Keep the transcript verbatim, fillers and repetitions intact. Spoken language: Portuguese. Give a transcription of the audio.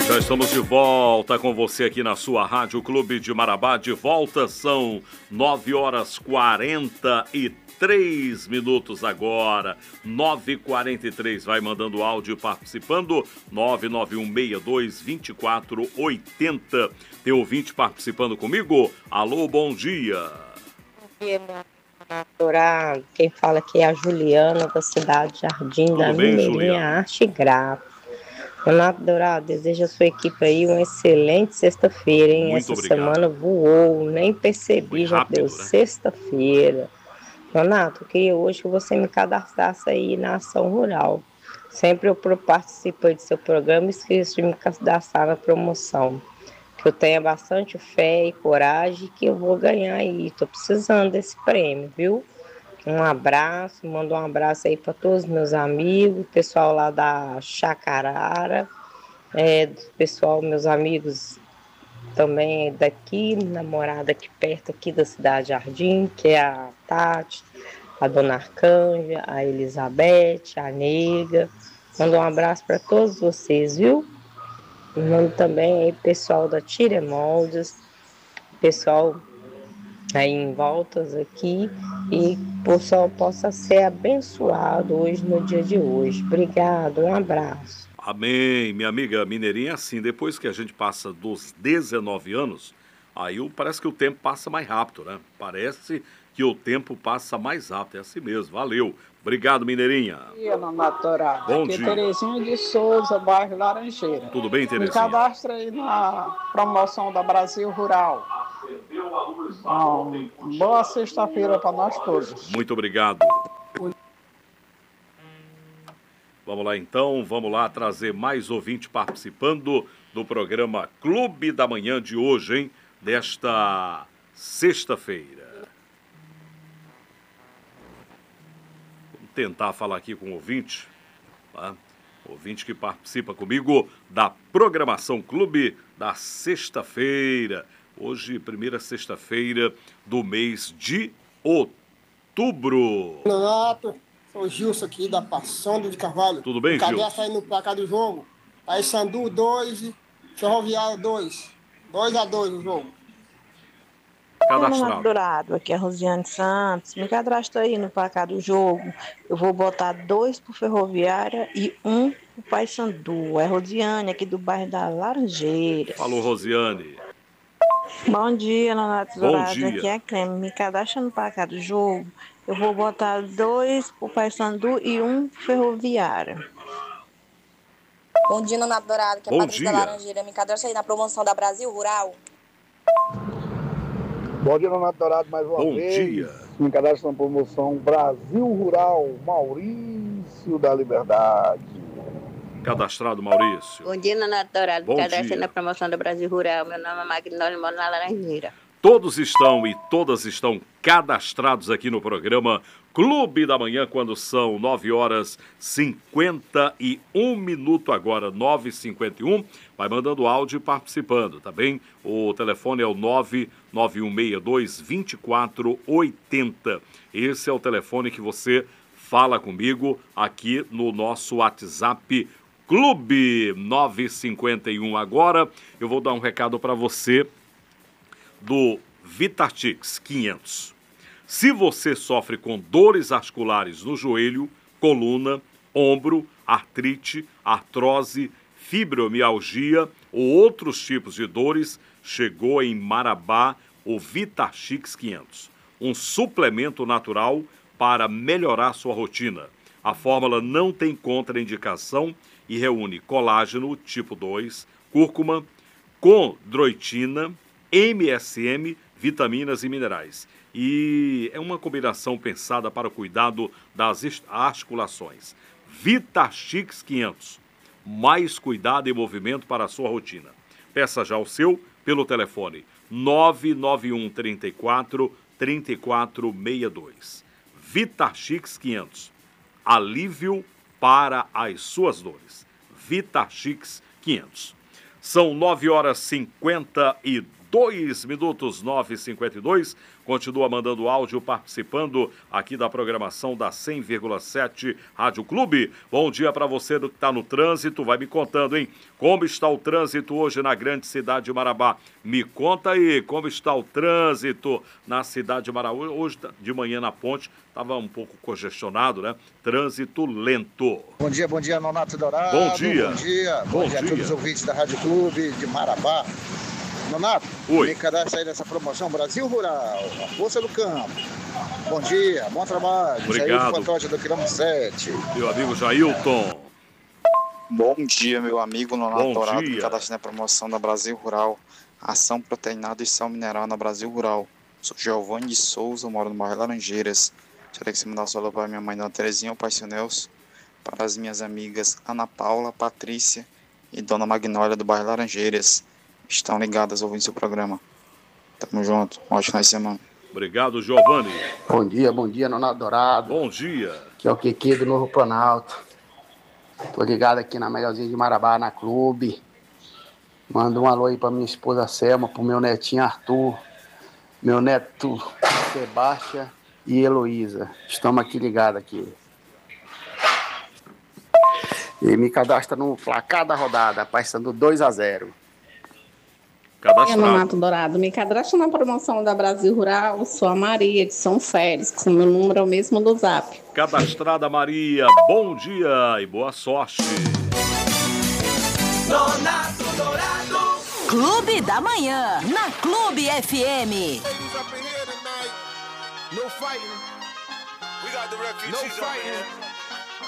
Já estamos de volta com você aqui na sua Rádio Clube de Marabá. De volta, são nove horas e quarenta e três minutos agora. nove e quarenta e três. Vai mandando áudio participando. nove nove um seis dois, dois quatro oito zero. Tem ouvinte participando comigo? Alô, bom dia. Bom dia, doutorado. Quem fala aqui é a Juliana, da cidade Jardim, Tudo da bem, Mineirinha Juliana? Arte Gráfica. Renato Dourado, desejo a sua equipe aí uma excelente sexta-feira, hein? Muito Essa obrigado. semana voou, nem percebi, Foi já rápido, deu né? sexta-feira. Renato, eu queria hoje que você me cadastrasse aí na Ação Rural. Sempre eu pro- participo aí do seu programa e esqueço de me cadastrar na promoção. Que eu tenha bastante fé e coragem que eu vou ganhar aí. Tô precisando desse prêmio, viu? Um abraço, mando um abraço aí para todos os meus amigos, pessoal lá da Chacarara, é, pessoal, meus amigos também daqui, namorada aqui perto aqui da Cidade Jardim, que é a Tati, a Dona Arcângela, a Elizabeth, a Nega. Mando um abraço para todos vocês, viu? Mando também aí pessoal da Tiremoldes, pessoal aí em voltas aqui, e o pessoal possa ser abençoado hoje, no dia de hoje. Obrigado, um abraço. Amém, minha amiga Mineirinha. É assim, depois que a gente passa dos dezenove anos, aí o- parece que o tempo passa mais rápido, né? Parece que o tempo passa mais rápido, é assim mesmo. Valeu. Obrigado, Mineirinha. Bom dia, doutorado. Bom Aqui é dia. Terezinha de Souza, bairro Laranjeira. Tudo bem, Me Terezinha? cadastra aí na promoção da Brasil Rural. Bom, boa sexta-feira para nós todos. Muito obrigado. Vamos lá então, vamos lá trazer mais ouvinte participando do programa Clube da Manhã de hoje, hein? Desta sexta-feira. Vamos tentar falar aqui com o ouvinte, tá? Ouvinte que participa comigo da programação Clube da sexta-feira. Hoje, primeira sexta-feira do mês de outubro. Renato, sou o Gilson aqui da Passando de Carvalho. Tudo bem, Gilson? Cadastra aí no placar do jogo. Paysandu dois, Ferroviário dois. dois a dois o jogo. Cadastrado. Dourado, aqui é a Rosiane Santos. Me cadastra aí no placar do jogo. Eu vou botar dois pro Ferroviária e um pro Paysandu. É Rosiane, aqui do bairro da Laranjeira. Falou, Rosiane. Bom dia, Nonato Bom Dourado. dia. Aqui é a Creme. Me cadastra no placar do jogo. Eu vou botar dois pro Paysandu e um pro Ferroviária. Bom dia, Nonato Dourado, que é Bom Patrícia dia. da Laranjeira. Me cadastra aí na promoção da Brasil Rural. Bom dia, Nonato Dourado, mais uma Bom vez. dia. Me cadastro na promoção Brasil Rural, Maurício da Liberdade. Cadastrado, Maurício. Bom dia, Nonato Dourado. Bom Cadastre dia. na promoção do Brasil Rural. Meu nome é Magnólia, moro na Laranjeira. Todos estão e todas estão cadastrados aqui no programa Clube da Manhã, quando são nove horas e cinquenta e um minutos agora, nove e cinquenta e um. Vai mandando áudio e participando, tá bem? O telefone é o nove nove um seis dois, dois quatro oito zero. Esse é o telefone que você fala comigo aqui no nosso WhatsApp Clube. Nove e cinquenta e um agora. Eu vou dar um recado para você do Vitartix quinhentos. Se você sofre com dores articulares no joelho, coluna, ombro, artrite, artrose, fibromialgia ou outros tipos de dores, chegou em Marabá o Vitartix quinhentos, um suplemento natural para melhorar sua rotina. A fórmula não tem contraindicação e reúne colágeno tipo dois, cúrcuma, condroitina, M S M, vitaminas e minerais. E é uma combinação pensada para o cuidado das articulações. Vitartix quinhentos. Mais cuidado e movimento para a sua rotina. Peça já o seu pelo telefone nove nove um três quatro, três quatro seis dois. Vitartix quinhentos. Alívio para as suas dores. Vitartix quinhentos. São nove horas e cinquenta e dois minutos, nove e cinquenta e dois. Continua mandando áudio, participando aqui da programação da cem vírgula sete Rádio Clube. Bom dia para você que está no trânsito. Vai me contando, hein? Como está o trânsito hoje na grande cidade de Marabá? Me conta aí, como está o trânsito na cidade de Marabá? Hoje de manhã na ponte estava um pouco congestionado, né? Trânsito lento. Bom dia, bom dia, Nonato Dourado. Bom dia. Bom dia, bom, bom dia, dia a todos os ouvintes da Rádio Clube de Marabá. Nonato, Oi. me cadastra aí nessa promoção Brasil Rural, a força do campo. Bom dia, bom trabalho. Obrigado. Jair Fantoja do quilômetro sete. Meu amigo Jailton. Bom dia, meu amigo Nonato Bom Dourado. dia. Me cadastra na promoção da Brasil Rural, ação proteinada e sal mineral na Brasil Rural. Sou Giovanni de Souza, moro no bairro Laranjeiras. Gostaria que você mandasse alô para minha mãe, Dona Terezinha, o pai seu Nelson, para as minhas amigas Ana Paula, Patrícia e Dona Magnólia do bairro Laranjeiras. Estão ligadas ouvindo seu programa. Tamo junto. Um ótimo final de semana. Obrigado, Giovanni. Bom dia, bom dia, Nonato Dourado. Bom dia. Aqui é o Kiki do Novo Planalto. Tô ligado aqui na melhorzinha de Marabá, na Clube. Manda um alô aí pra minha esposa Selma, pro meu netinho Arthur, meu neto Sebastião e Heloísa. Estamos aqui ligados aqui. E me cadastra no placar da rodada, passando dois a zero. É, Nonato Dourado, me cadastra na promoção da Brasil Rural. Sou a Maria de São Félix, com meu número é o mesmo do Zap. Cadastrada Maria, bom dia e boa sorte. Nonato Dourado. Clube da Manhã, na Clube F M. No fighting. We got the refugees no fighting.